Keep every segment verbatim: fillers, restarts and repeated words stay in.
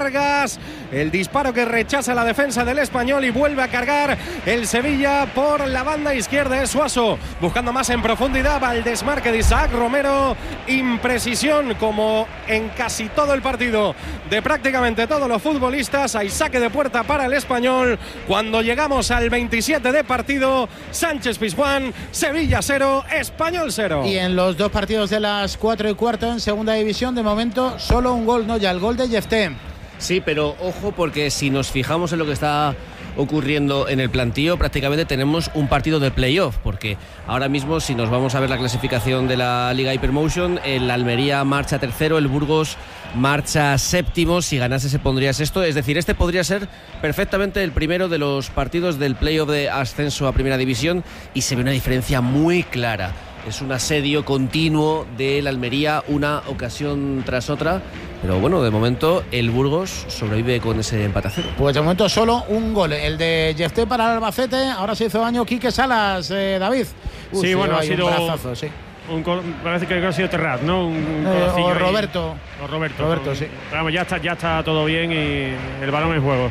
Vargas. El disparo que rechaza la defensa del Español y vuelve a cargar el Sevilla por la banda izquierda. Es Suaso buscando más en profundidad. Va el desmarque de Isaac Romero. Imprecisión como en casi todo el partido de prácticamente todos los futbolistas. Hay saque de puerta para el Español cuando llegamos al veintisiete de partido. Sánchez Pizjuán, Sevilla cero, Español cero. Y en los dos partidos de las cuatro y cuarto en segunda división, de momento solo un gol, ¿no? Ya el gol de Jefté. Sí, pero ojo, porque si nos fijamos en lo que está ocurriendo en el plantío, prácticamente tenemos un partido de playoff, porque ahora mismo, si nos vamos a ver la clasificación de la Liga Hypermotion, el Almería marcha tercero, el Burgos marcha séptimo. Si ganase se pondría sexto, es decir, este podría ser perfectamente el primero de los partidos del playoff de ascenso a Primera División, y se ve una diferencia muy clara. Es un asedio continuo del Almería, una ocasión tras otra. Pero bueno, de momento el Burgos sobrevive con ese empate a cero. Pues de momento solo un gol, el de Jefté para el Albacete. Ahora se hizo daño Quique Salas, eh, David. Uf, sí, bueno, ha sido un brazazo, sí. Un, parece que ha sido Terrat, ¿no? Un, un eh, o Roberto. Ahí. O Roberto. Roberto, ¿no? sí. Pero vamos, ya está, ya está todo bien y el balón en juego.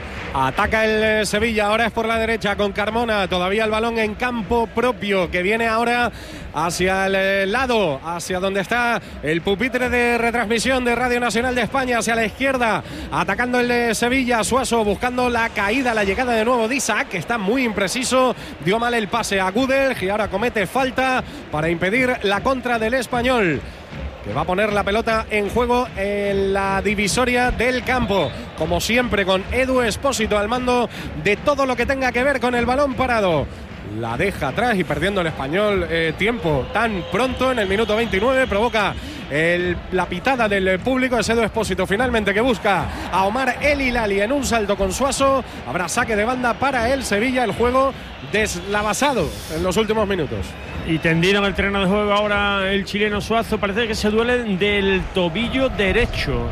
Ataca el Sevilla, ahora es por la derecha con Carmona, todavía el balón en campo propio, que viene ahora hacia el lado, hacia donde está el pupitre de retransmisión de Radio Nacional de España, hacia la izquierda, atacando el Sevilla. Suaso buscando la caída, la llegada de nuevo de Isaac, que está muy impreciso, dio mal el pase a Gudel y ahora comete falta para impedir la contra del Español, que va a poner la pelota en juego en la divisoria del campo, como siempre con Edu Espósito al mando de todo lo que tenga que ver con el balón parado. La deja atrás y perdiendo el Español eh, tiempo tan pronto en el minuto veintinueve, provoca el, la pitada del público. Es Edu Espósito finalmente que busca a Omar El Hilali en un salto con Suaso. Habrá saque de banda para el Sevilla, el juego deslavazado en los últimos minutos. Y tendido en el terreno de juego ahora el chileno Suazo, parece que se duele del tobillo derecho.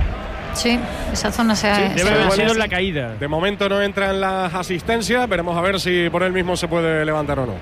Sí, esa zona se ha... Sí, debe haber sido la caída. De momento no entran las asistencias, veremos a ver si por él mismo se puede levantar o no.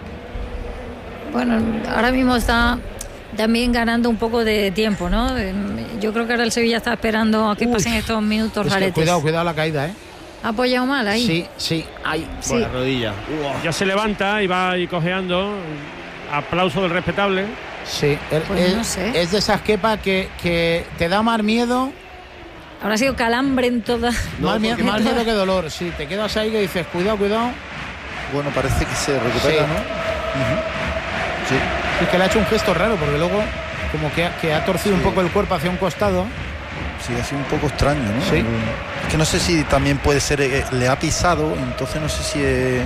Bueno, ahora mismo está también ganando un poco de tiempo, ¿no? Yo creo que ahora el Sevilla está esperando a que Uf, pasen estos minutos es raretes. Que cuidado, cuidado la caída, ¿eh? ¿Ha apoyado mal ahí? Sí, sí, ahí. Sí. Por la rodilla. Uah. Ya se levanta y va ahí cojeando. Aplauso del respetable. Sí, pues es, no sé. es de esas quepas que, que te da más miedo. Habrá sido calambre en toda. No, más, miedo, más miedo que dolor. Sí, te quedas ahí que dices, cuidado, cuidado. Bueno, parece que se recupera, sí. ¿no? Uh-huh. Sí. Es que le ha hecho un gesto raro, porque luego como que ha, que ha torcido sí. un poco el cuerpo hacia un costado. Sí, ha sido un poco extraño, ¿no? Sí. Es que no sé si también puede ser, eh, le ha pisado, entonces no sé si, eh,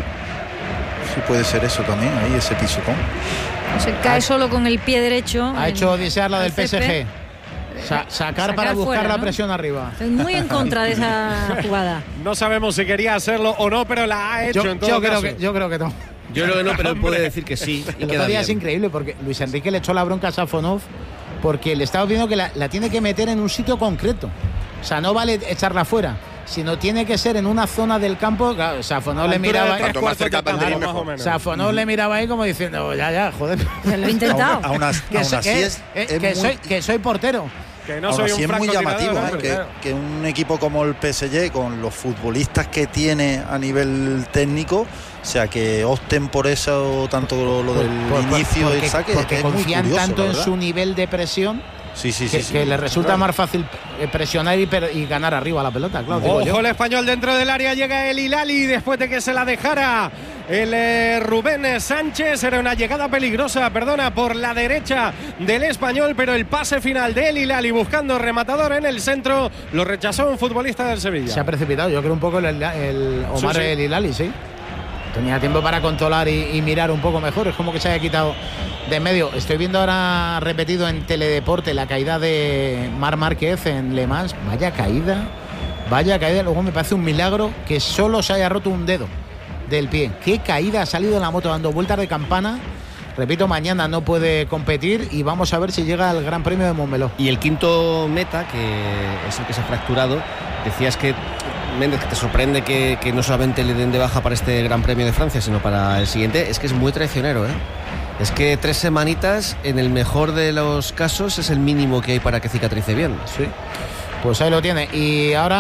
si puede ser eso también, ahí ese pisotón. O sea, cae ha, solo con el pie derecho. Ha hecho odisear la del P S G. Sa- sacar, sacar para buscar fuera, la ¿no? presión arriba. Estoy muy en contra de esa jugada. No sabemos si quería hacerlo o no, pero la ha hecho yo, en todo yo caso. Creo que, yo creo que no. Yo creo que no, pero él puede decir que sí. Y el otro día es increíble porque Luis Enrique le echó la bronca a Safonov porque le estaba viendo que la, la tiene que meter en un sitio concreto. O sea, no vale echarla fuera, sino tiene que ser en una zona del campo. Claro, Safonov le miraba ahí. Cuanto más cerca banderín, mejor. Safonov le miraba ahí como diciendo, oh, ya, ya, joder. Se lo he intentado. Aún, aún, as, que, aún so, así que, es, eh, es que, muy, soy, que soy portero. Que no Ahora, soy sí un es muy llamativo, tirador, ¿eh? que, claro. que un equipo como el P S G, con los futbolistas que tiene a nivel técnico, o sea, que opten por eso, tanto lo, lo del por, por, inicio porque, del saque, porque es confían muy curioso, tanto en ¿verdad? su nivel de presión. Sí, sí, que, sí, sí. que le resulta claro. más fácil presionar y, y ganar arriba la pelota, claro. Ojo, digo yo. El Español dentro del área, llega el Hilali después de que se la dejara el eh, Rubén Sánchez. Era una llegada peligrosa, perdona, por la derecha del Español, pero el pase final de El Hilali buscando rematador en el centro lo rechazó un futbolista del Sevilla. Se ha precipitado, yo creo un poco el, el Omar sí, sí. El Hilali, sí. Tenía tiempo para controlar y, y mirar un poco mejor. Es como que se haya quitado de en medio. Estoy viendo ahora repetido en Teledeporte la caída de Marc Márquez en Le Mans. Vaya caída, vaya caída. Luego me parece un milagro que solo se haya roto un dedo del pie. Qué caída, ha salido en la moto dando vueltas de campana. Repito, mañana no puede competir y vamos a ver si llega al Gran Premio de Montmeló. Y el quinto meta, que es el que se ha fracturado, decías que Méndez, que te sorprende que, que no solamente le den de baja para este Gran Premio de Francia, sino para el siguiente. Es que es muy traicionero, ¿eh? Es que tres semanitas, en el mejor de los casos, es el mínimo que hay para que cicatrice bien. Sí, pues ahí lo tiene. Y ahora